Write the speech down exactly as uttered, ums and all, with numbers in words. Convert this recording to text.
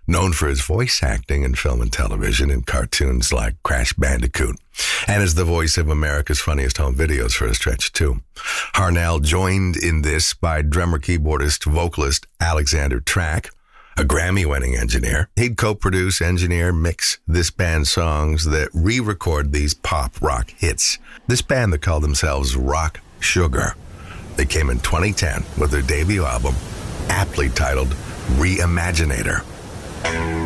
known for his voice acting in film and television in cartoons like Crash Bandicoot, and as the voice of America's Funniest Home Videos for a stretch, too. Harnell joined in this by drummer, keyboardist, vocalist Alexander Track, a Grammy-winning engineer. He'd co-produce, engineer, mix this band's songs that re-record these pop rock hits. This band that called themselves Rock Sugar. They came in twenty ten with their debut album, aptly titled Reimaginator.